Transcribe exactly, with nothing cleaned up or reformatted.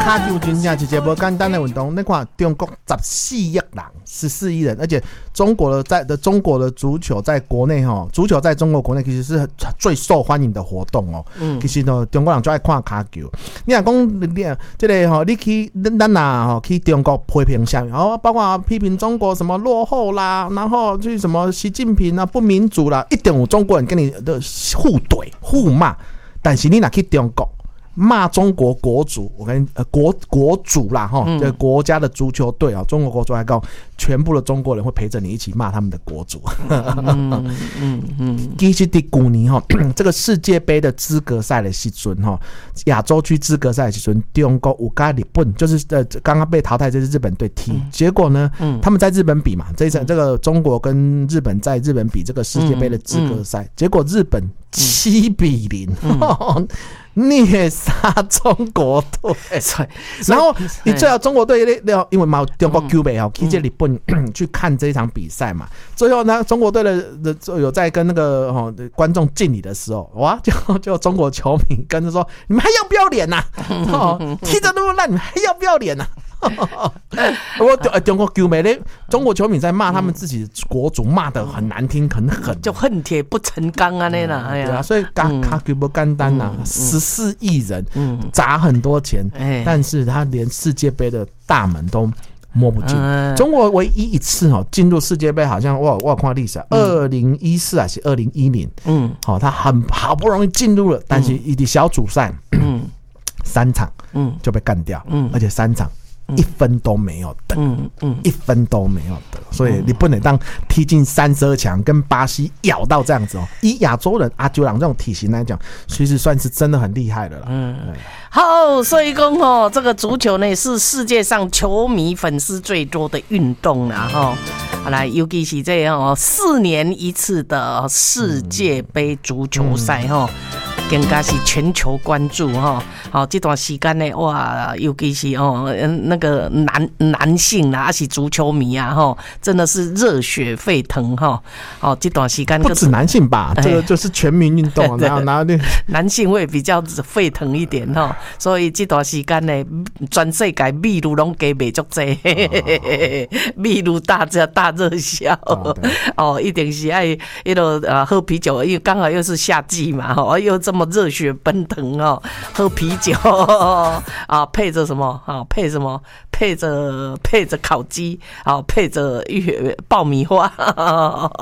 卡球真正是一个不简单的运动。你看中国十四亿人，十四亿人，而且中国的在的中国的足球在国内哈，足球在中国国内其实是最受欢迎的活动哦。嗯，其实呢，中国人就爱看卡球。你若讲你这个吼，你去咱呐吼去中国批评下面，哦，包括批评中国什么落后啦，然后去什么习近平啊不民主啦，一定有中国人跟你的互怼互骂。但是你若去中国骂中国国主，我跟呃国国主啦哈，这、嗯、国家的足球队啊，中国国足还告全部的中国人会陪着你一起骂他们的国主。嗯嗯嗯，其实在去年哈，这个世界杯的资格赛的时阵哈，亚洲区资格赛的时阵，中国有跟日本就是呃刚刚被淘汰这是日本队踢，嗯、结果呢，嗯、他们在日本比嘛，这一场这个中国跟日本在日本比这个世界杯的资格赛，嗯嗯、结果日本七比零。嗯虐杀中国队，然后你最好中国队因为嘛中国球迷哦，去这日本去看这一场比赛嘛，最后呢中国队的有在跟那个哦观众敬礼的时候，哇，就就中国球迷跟着说：“你们还要不要脸呐？哦，踢得那么烂，你们还要不要脸呐？”我中国球迷咧，中国球迷在骂他们自己国主，骂得很难听，很狠， 就恨铁不成钢啊那啦， 对啊，所以卡卡球不简单呐，十四亿人，砸很多钱，但是他连世界杯的大门都摸不进。中国唯一一次哦进入世界杯，好像我我有看历史，二零一四还是二零一零，嗯，好，他很好不容易进入了，但是一的小组赛，嗯，三场，嗯，就被干掉，嗯，而且三场。一分都没有得，嗯嗯，一分都没有得，所以你不能当踢进三十二强，跟巴西咬到这样子哦。以亚洲人阿九郎这种体型来讲，其实算是真的很厉害的了。嗯， 好，所以讲哦，这个足球呢是世界上球迷粉丝最多的运动啦哈。好来，尤其是这样哦，四年一次的世界杯足球赛哈。更加是全球关注哈，好这段时间呢，哇，尤其是哦那个男男性啦，还是足球迷啊哈，真的是热血沸腾哈。哦，这段时间不止男性吧，这个就是全民运动，然后然后男性会比较沸腾一点哈，所以这段时间呢，全世界秘鲁拢加卖足济，秘鲁大热大热销哦，一定是爱一路呃喝啤酒，因为刚好又是夏季嘛，哦又这么热血奔腾哦，喝啤酒啊，配着什么啊？配什么？配着配着烤鸡啊，配着爆米花，